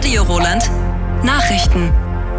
Radio Roland. Nachrichten.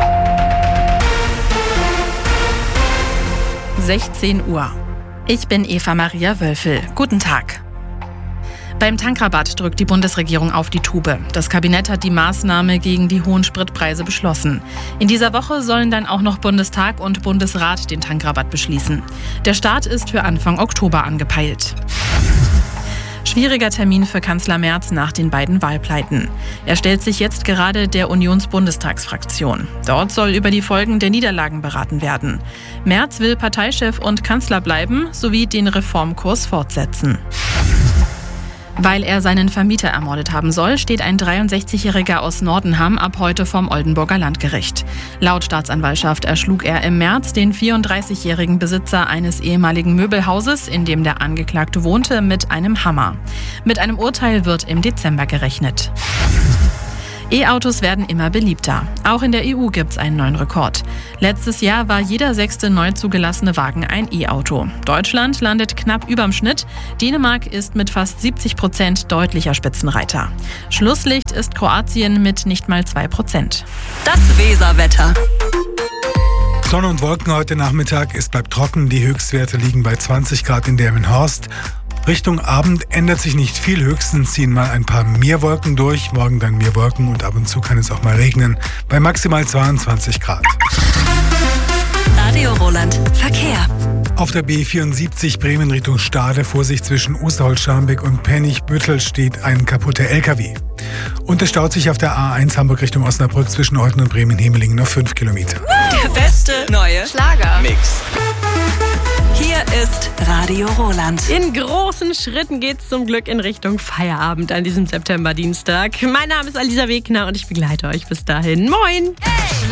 16 Uhr. Ich bin Eva Maria Wölfel. Guten Tag. Beim Tankrabatt drückt die Bundesregierung auf die Tube. Das Kabinett hat die Maßnahme gegen die hohen Spritpreise beschlossen. In dieser Woche sollen dann auch noch Bundestag und Bundesrat den Tankrabatt beschließen. Der Start ist für Anfang Oktober angepeilt. Schwieriger Termin für Kanzler Merz nach den beiden Wahlpleiten. Er stellt sich jetzt gerade der Unionsbundestagsfraktion. Dort soll über die Folgen der Niederlagen beraten werden. Merz will Parteichef und Kanzler bleiben sowie den Reformkurs fortsetzen. Weil er seinen Vermieter ermordet haben soll, steht ein 63-Jähriger aus Nordenham ab heute vorm Oldenburger Landgericht. Laut Staatsanwaltschaft erschlug er im März den 34-jährigen Besitzer eines ehemaligen Möbelhauses, in dem der Angeklagte wohnte, mit einem Hammer. Mit einem Urteil wird im Dezember gerechnet. E-Autos werden immer beliebter. Auch in der EU gibt's einen neuen Rekord. Letztes Jahr war jeder 6. neu zugelassene Wagen ein E-Auto. Deutschland landet knapp überm Schnitt. Dänemark ist mit fast 70% deutlicher Spitzenreiter. Schlusslicht ist Kroatien mit nicht mal 2%. Das Weserwetter. Sonne und Wolken heute Nachmittag. Es bleibt trocken. Die Höchstwerte liegen bei 20 Grad in Delmenhorst. Richtung Abend ändert sich nicht viel, höchstens ziehen mal ein paar mehr Wolken durch. Morgen dann mehr Wolken und ab und zu kann es auch mal regnen. Bei maximal 22 Grad. Radio Roland. Verkehr. Auf der B74 Bremen Richtung Stade, Vorsicht zwischen Osterholz-Scharmbeck und Pennig-Büttel steht ein kaputter LKW. Und es staut sich auf der A1 Hamburg Richtung Osnabrück zwischen Olten und Bremen-Hemelingen noch 5 Kilometer. Der beste neue Schlager-Mix. Hier ist Radio Roland. In großen Schritten geht's zum Glück in Richtung Feierabend an diesem September-Dienstag. Mein Name ist Alisa Wegner und ich begleite euch bis dahin. Moin!